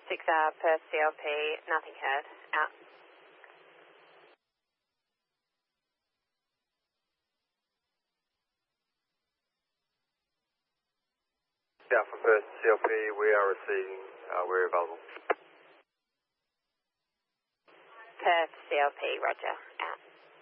6R, Perth CLP, nothing heard. Out. Yeah, for Perth CLP, we are receiving, we're available. Perth CLP, roger. Out.